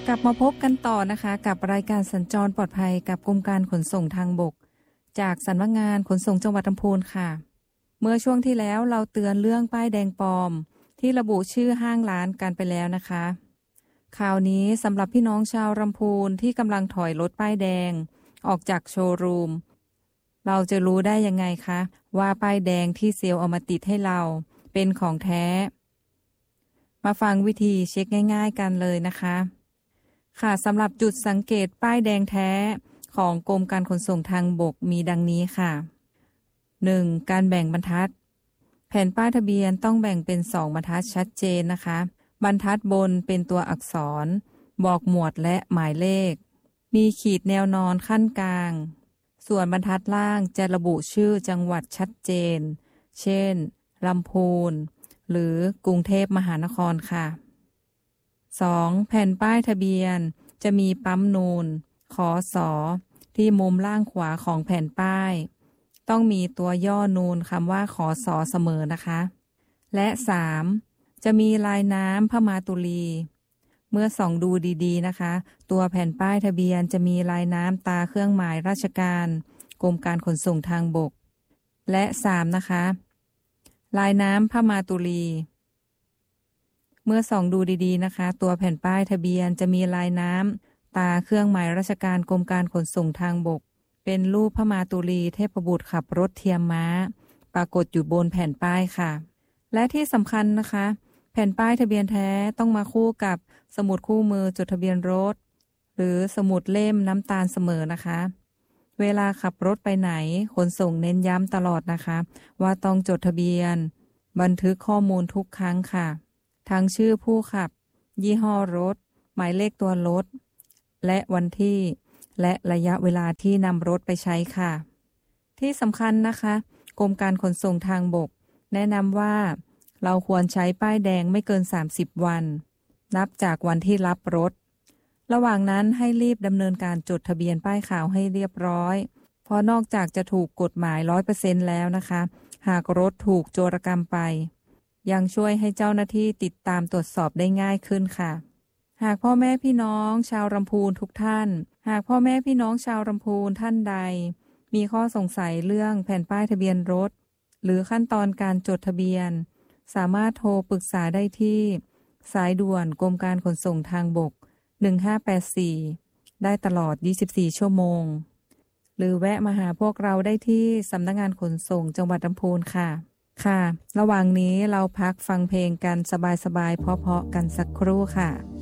กลับมาพบกันต่อนะคะกับรายการสัญจรปลอดภัยกับกรมการขนส่งทางบกจากสำนักงานขนส่งจังหวัดลำพูนค่ะเมื่อช่วงที่แล้วเราเตือนเรื่องป้ายแดงปลอมที่ระบุชื่อห้างร้านกันไปแล้วนะคะคราวนี้สำหรับพี่น้องชาวลำพูนที่กำลังถอยรถป้ายแดงออกจากโชว์รูมเราจะรู้ได้ยังไงคะว่าป้ายแดงที่เซลล์เอามาติดให้เราเป็นของแท้มาฟังวิธีเช็คง่ายๆกันเลยนะคะค่ะสำหรับจุดสังเกตป้ายแดงแท้ของกรมการขนส่งทางบกมีดังนี้ค่ะ 1. การแบ่งบรรทัดแผ่นป้ายทะเบียนต้องแบ่งเป็น2บรรทัดชัดเจนนะคะบรรทัดบนเป็นตัวอักษรบอกหมวดและหมายเลขมีขีดแนวนอนขั้นกลางส่วนบรรทัดล่างจะระบุชื่อจังหวัดชัดเจนเช่นลำพูนหรือกรุงเทพมหานครค่ะ2. แผ่นป้ายทะเบียนจะมีปั๊มนูนขอสอที่มุมล่างขวาของแผ่นป้ายต้องมีตัวย่อนูนคำว่าขอสอเสมอนะคะและ 3. จะมีลายน้ำพมาตุลีเมื่อส่องดูดีๆนะคะตัวแผ่นป้ายทะเบียนจะมีลายน้ำตาเครื่องหมายราชการกรมการขนส่งทางบกและ 3. นะคะลายน้ำพมาตุลีเมื่อส่องดูดีๆนะคะตัวแผ่นป้ายทะเบียนจะมีลายน้ำตาเครื่องหมายราชการกรมการขนส่งทางบกเป็นรูปพมาตุลีเทพบุตรขับรถเทียมม้าปรากฏอยู่บนแผ่นป้ายค่ะและที่สำคัญนะคะแผ่นป้ายทะเบียนแท้ต้องมาคู่กับสมุดคู่มือจดทะเบียนรถหรือสมุดเล่มน้ำตาลเสมอนะคะเวลาขับรถไปไหนขนส่งเน้นย้ำตลอดนะคะว่าต้องจดทะเบียนบันทึกข้อมูลทุกครั้งค่ะทั้งชื่อผู้ขับยี่ห้อรถหมายเลขตัวรถและวันที่และระยะเวลาที่นำรถไปใช้ค่ะที่สำคัญนะคะกรมการขนส่งทางบกแนะนำว่าเราควรใช้ป้ายแดงไม่เกิน30วันนับจากวันที่รับรถระหว่างนั้นให้รีบดำเนินการจดทะเบียนป้ายขาวให้เรียบร้อยเพราะนอกจากจะถูกกฎหมาย 100% แล้วนะคะหากรถถูกโจรกรรมไปยังช่วยให้เจ้าหน้าที่ติดตามตรวจสอบได้ง่ายขึ้นค่ะหากพ่อแม่พี่น้องชาวลำพูนทุกท่านหากพ่อแม่พี่น้องชาวลำพูนท่านใดมีข้อสงสัยเรื่องแผ่นป้ายทะเบียนรถหรือขั้นตอนการจดทะเบียนสามารถโทรปรึกษาได้ที่สายด่วนกรมการขนส่งทางบก1584ได้ตลอด24ชั่วโมงหรือแวะมาหาพวกเราได้ที่สำนักงานขนส่งจังหวัดลำพูนค่ะระหว่างนี้เราพักฟังเพลงกันสบายๆเพราะๆกันสักครู่ค่ะ